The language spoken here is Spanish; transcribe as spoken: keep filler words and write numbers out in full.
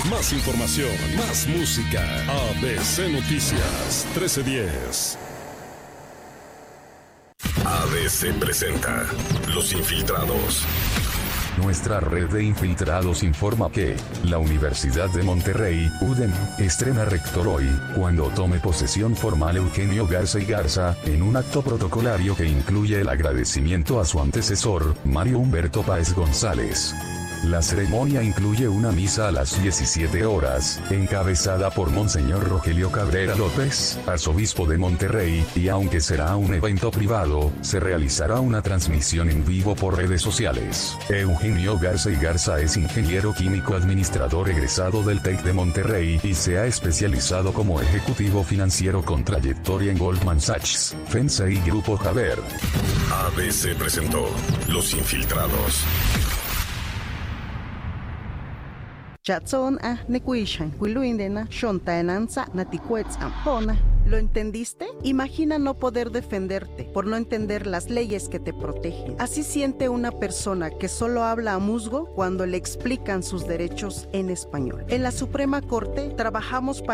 Más información, más música. A B C Noticias trece diez. A B C presenta Los Infiltrados. Nuestra red de infiltrados informa que la Universidad de Monterrey, U D E M, estrena rector hoy, cuando tome posesión formal Eugenio Garza y Garza, en un acto protocolario que incluye el agradecimiento a su antecesor, Mario Humberto Páez González. La ceremonia incluye una misa a las diecisiete horas, encabezada por Monseñor Rogelio Cabrera López, arzobispo de Monterrey, y aunque será un evento privado, se realizará una transmisión en vivo por redes sociales. Eugenio Garza y Garza es ingeniero químico administrador egresado del TEC de Monterrey y se ha especializado como ejecutivo financiero con trayectoria en Goldman Sachs, FEMSA y Grupo Javer. A B C presentó Los Infiltrados. Chatson a nekuishan, kuiluindena, shontaenanza, naticuetz ampona. ¿Lo entendiste? Imagina no poder defenderte por no entender las leyes que te protegen. Así siente una persona que solo habla a musgo cuando le explican sus derechos en español. En la Suprema Corte trabajamos para